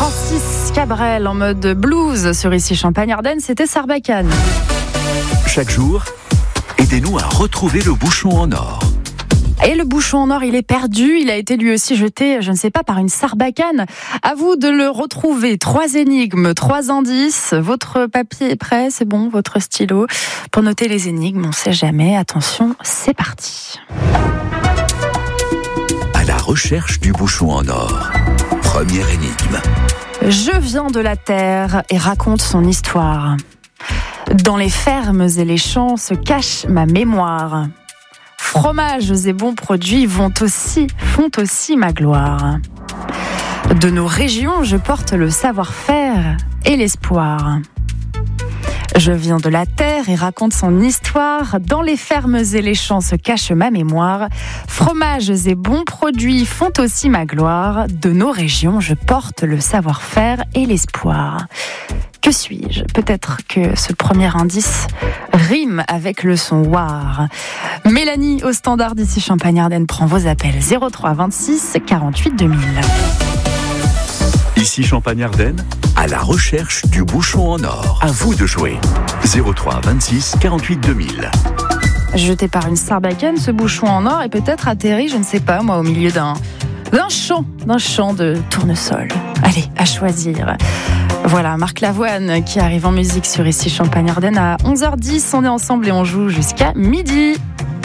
Francis Cabrel en mode blues sur Ici Champagne-Ardenne, c'était Sarbacane. Chaque jour, aidez-nous à retrouver le bouchon en or. Et le bouchon en or, il est perdu. Il a été lui aussi jeté, je ne sais pas, par une sarbacane. À vous de le retrouver. 3 énigmes, 3 indices. Votre papier est prêt, c'est bon, votre stylo. Pour noter les énigmes, on ne sait jamais. Attention, c'est parti. À la recherche du bouchon en or. Première énigme. Je viens de la terre et raconte son histoire. Dans les fermes et les champs se cache ma mémoire. Fromages et bons produits font aussi ma gloire. De nos régions, je porte le savoir-faire et l'espoir. Je viens de la terre et raconte son histoire. Dans les fermes et les champs se cache ma mémoire. Fromages et bons produits font aussi ma gloire. De nos régions, je porte le savoir-faire et l'espoir. Que suis-je ? Peut-être que ce premier indice rime avec le son war. Mélanie, au standard d'Ici Champagne-Ardenne, prend vos appels 03 26 48 2000. Ici Champagne-Ardenne, à la recherche du bouchon en or. À vous de jouer. 03 26 48 2000. Jeté par une sarbacane, ce bouchon en or est peut-être atterri, je ne sais pas moi, au milieu d'un champ de tournesol. Allez, à choisir. Voilà, Marc Lavoine qui arrive en musique sur Ici Champagne-Ardenne à 11h10. On est ensemble et on joue jusqu'à midi.